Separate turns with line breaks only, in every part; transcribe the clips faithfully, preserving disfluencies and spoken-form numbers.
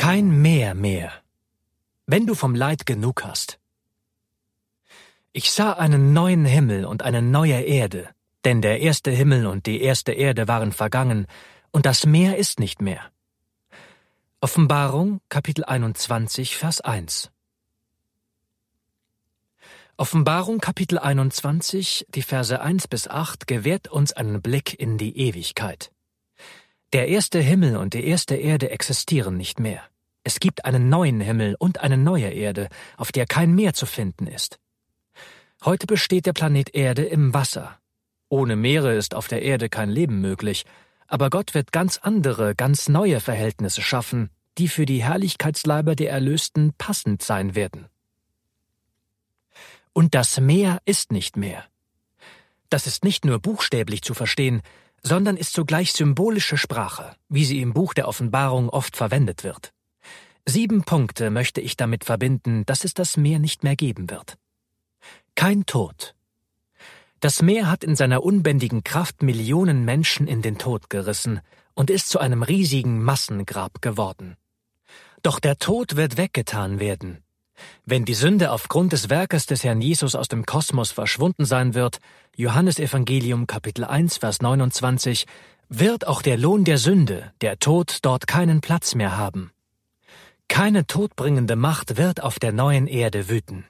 Kein Meer mehr, wenn du vom Leid genug hast. Ich sah einen neuen Himmel und eine neue Erde, denn der erste Himmel und die erste Erde waren vergangen, und das Meer ist nicht mehr. Offenbarung, Kapitel einundzwanzig, Vers eins. Offenbarung, Kapitel einundzwanzig, die Verse eins bis acht, gewährt uns einen Blick in die Ewigkeit. Der erste Himmel und die erste Erde existieren nicht mehr. Es gibt einen neuen Himmel und eine neue Erde, auf der kein Meer zu finden ist. Heute besteht der Planet Erde im Wasser. Ohne Meere ist auf der Erde kein Leben möglich, aber Gott wird ganz andere, ganz neue Verhältnisse schaffen, die für die Herrlichkeitsleiber der Erlösten passend sein werden. Und das Meer ist nicht mehr. Das ist nicht nur buchstäblich zu verstehen, sondern ist zugleich symbolische Sprache, wie sie im Buch der Offenbarung oft verwendet wird. Sieben Punkte möchte ich damit verbinden, dass es das Meer nicht mehr geben wird. Kein Tod. Das Meer hat in seiner unbändigen Kraft Millionen Menschen in den Tod gerissen und ist zu einem riesigen Massengrab geworden. Doch der Tod wird weggetan werden. Wenn die Sünde aufgrund des Werkes des Herrn Jesus aus dem Kosmos verschwunden sein wird, Johannesevangelium Kapitel eins, Vers neunundzwanzig, wird auch der Lohn der Sünde, der Tod, dort keinen Platz mehr haben. Keine todbringende Macht wird auf der neuen Erde wüten.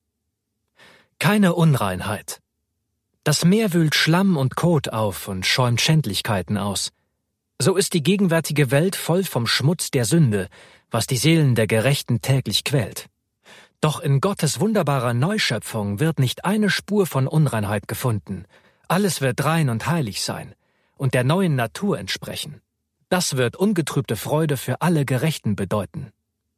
Keine Unreinheit. Das Meer wühlt Schlamm und Kot auf und schäumt Schändlichkeiten aus. So ist die gegenwärtige Welt voll vom Schmutz der Sünde, was die Seelen der Gerechten täglich quält. Doch in Gottes wunderbarer Neuschöpfung wird nicht eine Spur von Unreinheit gefunden. Alles wird rein und heilig sein und der neuen Natur entsprechen. Das wird ungetrübte Freude für alle Gerechten bedeuten.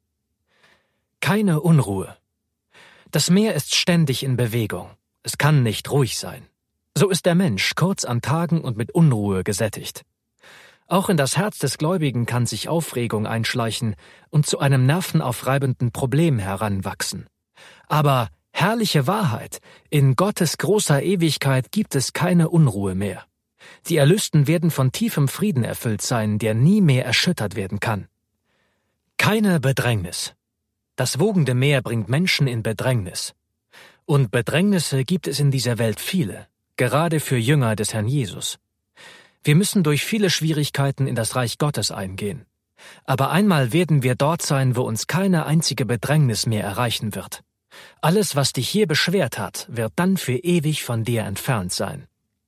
Keine Unruhe. Das Meer ist ständig in Bewegung. Es kann nicht ruhig sein. So ist der Mensch kurz an Tagen und mit Unruhe gesättigt. Auch in das Herz des Gläubigen kann sich Aufregung einschleichen und zu einem nervenaufreibenden Problem heranwachsen. Aber herrliche Wahrheit, in Gottes großer Ewigkeit gibt es keine Unruhe mehr. Die Erlösten werden von tiefem Frieden erfüllt sein, der nie mehr erschüttert werden kann. Keine Bedrängnis. Das wogende Meer bringt Menschen in Bedrängnis. Und Bedrängnisse gibt es in dieser Welt viele, gerade für Jünger des Herrn Jesus. Wir müssen durch viele Schwierigkeiten in das Reich Gottes eingehen. Aber einmal werden wir dort sein, wo uns keine einzige Bedrängnis mehr erreichen wird. Alles, was dich hier beschwert hat, wird dann für ewig von dir entfernt sein.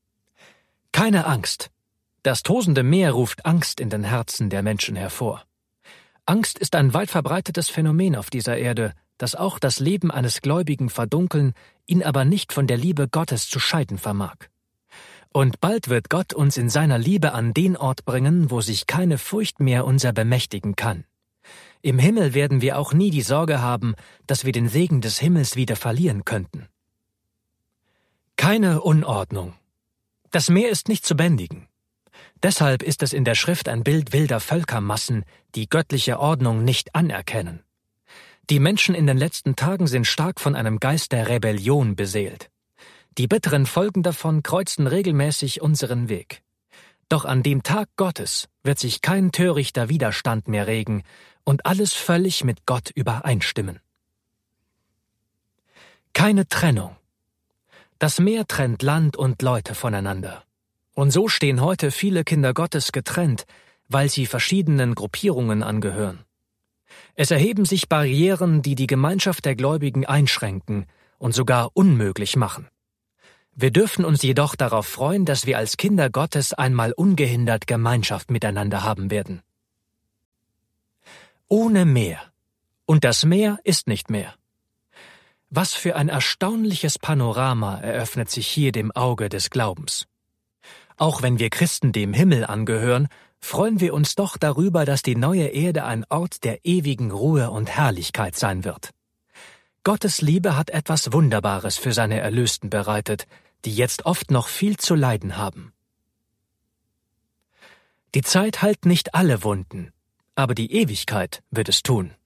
Keine Angst. Das tosende Meer ruft Angst in den Herzen der Menschen hervor. Angst ist ein weit verbreitetes Phänomen auf dieser Erde, das auch das Leben eines Gläubigen verdunkeln, ihn aber nicht von der Liebe Gottes zu scheiden vermag. Und bald wird Gott uns in seiner Liebe an den Ort bringen, wo sich keine Furcht mehr unser bemächtigen kann. Im Himmel werden wir auch nie die Sorge haben, dass wir den Segen des Himmels wieder verlieren könnten. Keine Unordnung. Das Meer ist nicht zu bändigen. Deshalb ist es in der Schrift ein Bild wilder Völkermassen, die göttliche Ordnung nicht anerkennen. Die Menschen in den letzten Tagen sind stark von einem Geist der Rebellion beseelt. Die bitteren Folgen davon kreuzen regelmäßig unseren Weg. Doch an dem Tag Gottes wird sich kein törichter Widerstand mehr regen und alles völlig mit Gott übereinstimmen. Keine Trennung. Das Meer trennt Land und Leute voneinander. Und so stehen heute viele Kinder Gottes getrennt, weil sie verschiedenen Gruppierungen angehören. Es erheben sich Barrieren, die die Gemeinschaft der Gläubigen einschränken und sogar unmöglich machen. Wir dürfen uns jedoch darauf freuen, dass wir als Kinder Gottes einmal ungehindert Gemeinschaft miteinander haben werden. Ohne Meer. Und das Meer ist nicht mehr. Was für ein erstaunliches Panorama eröffnet sich hier dem Auge des Glaubens. Auch wenn wir Christen dem Himmel angehören, freuen wir uns doch darüber, dass die neue Erde ein Ort der ewigen Ruhe und Herrlichkeit sein wird. Gottes Liebe hat etwas Wunderbares für seine Erlösten bereitet, die jetzt oft noch viel zu leiden haben. Die Zeit heilt nicht alle Wunden, aber die Ewigkeit wird es tun.